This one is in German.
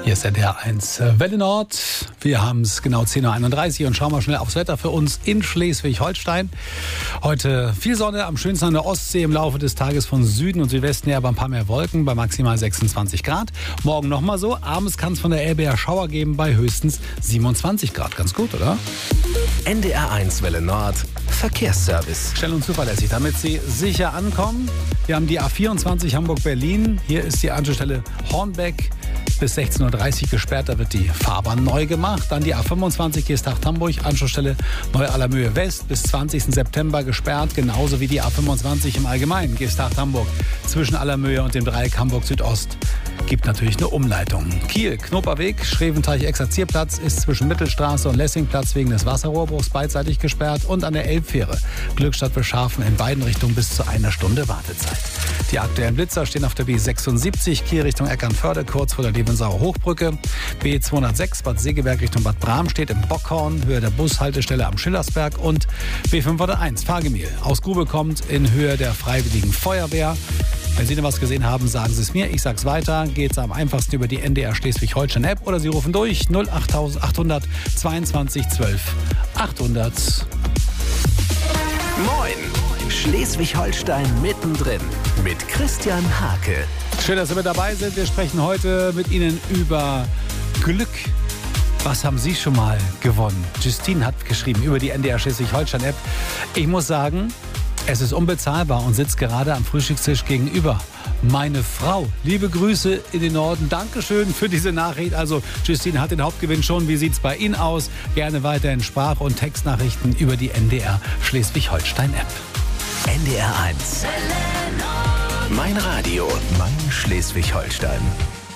Hier ist NDR 1 Welle Nord. Wir haben es genau 10.31 Uhr und schauen mal schnell aufs Wetter für uns in Schleswig-Holstein. Heute viel Sonne, am schönsten an der Ostsee, im Laufe des Tages von Süden und Südwesten her aber ein paar mehr Wolken bei maximal 26 Grad. Morgen nochmal so. Abends kann es von der Elbe her Schauer geben bei höchstens 27 Grad. Ganz gut, oder? NDR 1 Welle Nord Verkehrsservice. Schnell und zuverlässig, damit Sie sicher ankommen. Wir haben die A24 Hamburg-Berlin. Hier ist die Anschlussstelle Hornbeck bis 16.30 Uhr gesperrt. Da wird die Fahrbahn neu gemacht. Dann die A25 Geesthacht-Hamburg, Anschlussstelle Neu-Allermöhe West bis 20. September gesperrt. Genauso wie die A25 im Allgemeinen. Geesthacht-Hamburg zwischen Allermöhe und dem Dreieck Hamburg Südost. Gibt natürlich eine Umleitung. Kiel, Knoperweg, Schreventeich-Exerzierplatz ist zwischen Mittelstraße und Lessingplatz wegen des Wasserrohrbruchs beidseitig gesperrt und an der Elbfähre Glückstadt Beschafen in beiden Richtungen bis zu einer Stunde Wartezeit. Die aktuellen Blitzer stehen auf der B76 Kiel Richtung Eckernförde, kurz vor der Lebensauer Hochbrücke. B206 Bad Segeberg Richtung Bad Bram steht im Bockhorn, Höhe der Bushaltestelle am Schillersberg und B501 Fahrgemühl aus Grube kommt in Höhe der Freiwilligen Feuerwehr. Wenn Sie noch was gesehen haben, sagen Sie es mir. Ich sag's weiter. Geht's am einfachsten über die NDR Schleswig-Holstein App oder Sie rufen durch 08800 22 12 800. Moin! Schleswig-Holstein mittendrin mit Christian Hake. Schön, dass Sie mit dabei sind. Wir sprechen heute mit Ihnen über Glück. Was haben Sie schon mal gewonnen? Justine hat geschrieben über die NDR Schleswig-Holstein App. Ich muss sagen, es ist unbezahlbar und sitzt gerade am Frühstückstisch gegenüber. Meine Frau, liebe Grüße in den Norden. Dankeschön für diese Nachricht. Also Justine hat den Hauptgewinn schon. Wie sieht's bei Ihnen aus? Gerne weiterhin Sprach- und Textnachrichten über die NDR Schleswig-Holstein App. NDR 1. Mein Radio, mein Schleswig-Holstein.